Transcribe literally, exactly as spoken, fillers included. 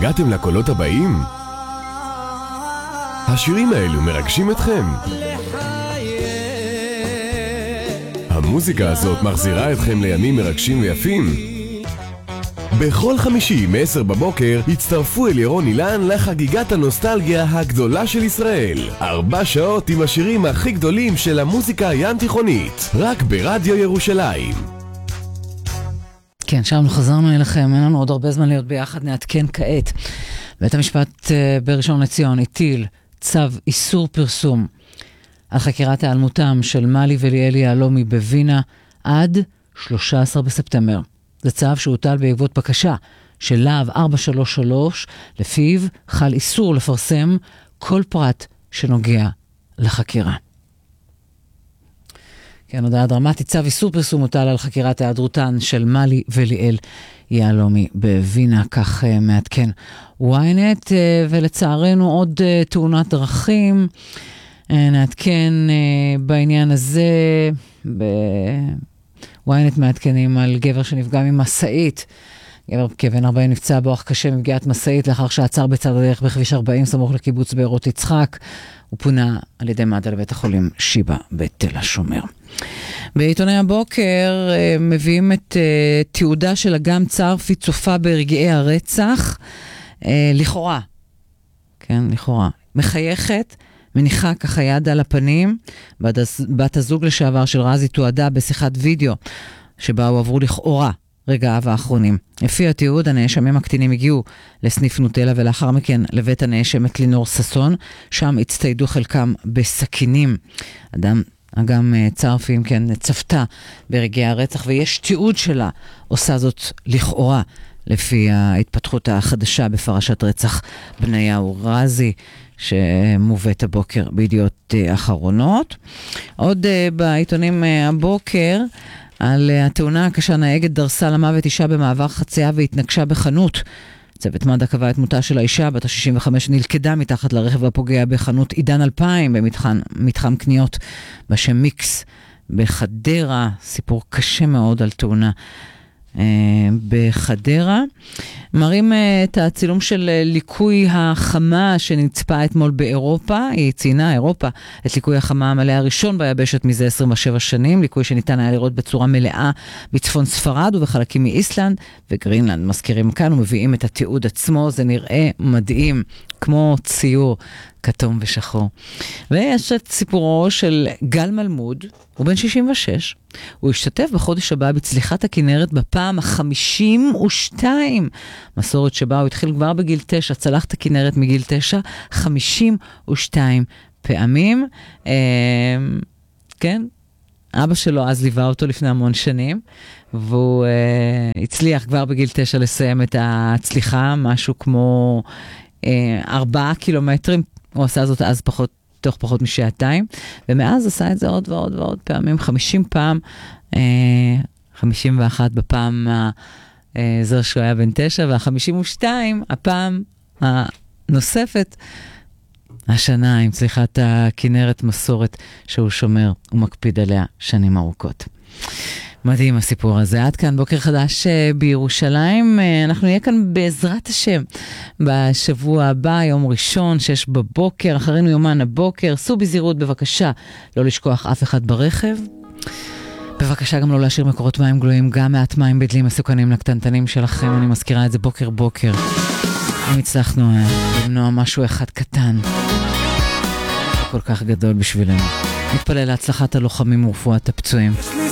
התגעגעתם לקולות הבאים? השירים האלו מרגשים אתכם? המוזיקה הזאת מחזירה אתכם לימים מרגשים ויפים? בכל חמישי מ-עשר בבוקר הצטרפו אל ירון אילן לחגיגת הנוסטלגיה הגדולה של ישראל. ארבע שעות עם השירים הכי גדולים של המוזיקה הים תיכונית, רק ברדיו ירושלים. כן, שם חזרנו אליכם, אין לנו עוד הרבה זמן להיות ביחד, נעדכן כעת. בית המשפט בראשון לציון הטיל צו איסור פרסום על חקירת העלמותם של מלי וליאל יהלומי בווינה עד שלושה עשר בספטמבר. זה צו שהוטל בעקבות בקשה של להב ארבע שלוש שלוש, לפיו חל איסור לפרסם כל פרט שנוגע לחקירה. כן, הודעה דרמטית, צו איסור פרסום הוטל על חקירת היעדרותן של מלי וליאל יהלומי בווינה, כך uh, מעדכן וויינט, uh, ולצערנו עוד uh, תאונת דרכים. Uh, נעדכן uh, בעניין הזה, בוויינט מעדכנים על גבר שנפגע ממסעית. גבר כבן ארבעים נפצע באורח קשה מפגיעת מסעית לאחר שעצר בצד הדרך בכביש ארבעים סמוך לקיבוץ בארות יצחק. הוא פונה על ידי מד"א לבית החולים שיבא בתל השומר. בעיתוני הבוקר מביאים את תיעודה של אגם צרפי צופה ברגעי הרצח, לכאורה, כן, לכאורה, מחייכת, מניחה ככה יד על הפנים, בת הזוג לשעבר של רזי תועדה בשיחת וידאו, שבה הוא עברו לכאורה רגעיו האחרונים. לפי התיעוד, הנאשמים הקטינים הגיעו לסניף נוטלה ולאחר מכן לבית הנאשמת לינור ססון, שם הצטיידו חלקם בסכינים. אדם, אגם צרפי, כן, צפתה ברגעי הרצח, ויש תיעוד שלה עושה זאת לכאורה, לפי ההתפתחות החדשה בפרשת רצח בניהו רזי, שמובאת הבוקר בידיעות אחרונות. עוד בעיתונים הבוקר, על התאונה הקשה, נהגת דרסה למוות אישה במעבר חצייה והתנגשה בחנות. צוות מד"א קבע את מותה של האישה, בת ה-שישים וחמש, נלכדה מתחת לרכב הפוגע בחנות עידן אלפיים במתחם מתחם קניות בשם מיקס בחדרה. סיפור קשה מאוד על תאונה בחדרה. מראים את הצילום של ליקוי החמה שנצפה אתמול באירופה. היא ציינה אירופה את ליקוי החמה המלא הראשון ביבשת מזה עשרים ושבע שנים, ליקוי שניתן היה לראות בצורה מלאה בצפון ספרד ובחלקים מאיסלנד וגרינלנד. מזכירים כאן ומביאים את התיעוד עצמו, זה נראה מדהים, כמו ציור כתום ושחור. ויש את סיפורו של גל מלמוד, הוא בן שישים ושש, הוא השתתף בחודש הבא בצליחת הכנרת בפעם ה-חמישים ושתיים, מסורת שבה הוא התחיל כבר בגיל תשע, צלח את הכנרת מגיל תשע, חמישים ושתיים פעמים. אה, כן, אבא שלו אז ליווה אותו לפני המון שנים, והוא אה, הצליח כבר בגיל תשע לסיים את הצליחה, משהו כמו אה, ארבעה קילומטרים, הוא עשה זאת אז פחות, תוך פחות משעתיים, ומאז עשה את זה עוד ועוד ועוד פעמים, חמישים פעם, אה, חמישים ואחת בפעם אה, זו שהוא היה בן תשע, וה-חמישים ושתיים, הפעם הנוספת, השנה עם צליחת הכנרת, מסורת שהוא שומר ומקפיד עליה שנים ארוכות. מדהים הסיפור הזה. עד כאן בוקר חדש בירושלים. אנחנו נהיה כאן בעזרת השם בשבוע הבא, יום ראשון, שש בבוקר, אחרינו יומן הבוקר. סעו בזהירות בבקשה, לא לשכוח אף אחד ברכב. בבקשה גם לא להשאיר מקורות מים גלויים, גם מעט מים בדלים מסוכנים לקטנטנים שלכם. אני מזכירה את זה בוקר בוקר. אם הצלחנו למנוע משהו אחד קטן, כל כך גדול בשבילנו. נתפלל להצלחת הלוחמים ורפואת הפצועים.